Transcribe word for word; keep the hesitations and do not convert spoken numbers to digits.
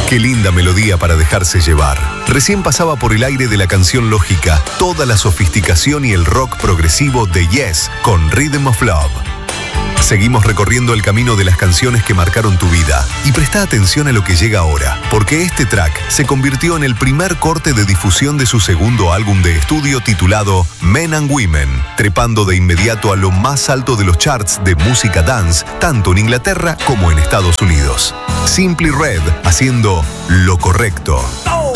Qué linda melodía para dejarse llevar. Recién pasaba por el aire de la canción lógica toda la sofisticación y el rock progresivo de Yes con Rhythm of Love. Seguimos recorriendo el camino de las canciones que marcaron tu vida y presta atención a lo que llega ahora, porque este track se convirtió en el primer corte de difusión de su segundo álbum de estudio titulado Men and Women, trepando de inmediato a lo más alto de los charts de música dance, tanto en Inglaterra como en Estados Unidos. Simply Red haciendo lo correcto.